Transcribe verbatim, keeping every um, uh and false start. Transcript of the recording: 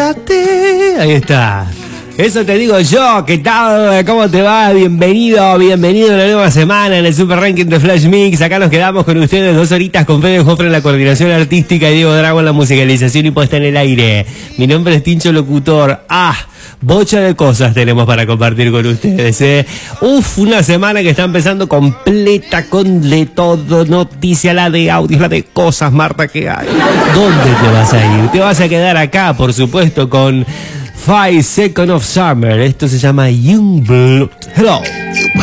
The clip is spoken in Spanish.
quédate. Ahí está. Eso te digo yo. ¿Qué tal? ¿Cómo te va? Bienvenido, bienvenido a una nueva semana en el Super Ranking de Flash Mix. Acá nos quedamos con ustedes dos horitas con Fede Jofre en la coordinación artística y Diego Drago en la musicalización y puesta en el aire. Mi nombre es Tincho Locutor. Ah, bocha de cosas tenemos para compartir con ustedes, ¿eh? Uf, una semana que está empezando completa con de todo. Noticia, la de audios, la de cosas, Marta, que hay. ¿Dónde te vas a ir? Te vas a quedar acá, por supuesto, con Five Seconds of Summer. Esto se llama Youngblood. Hello.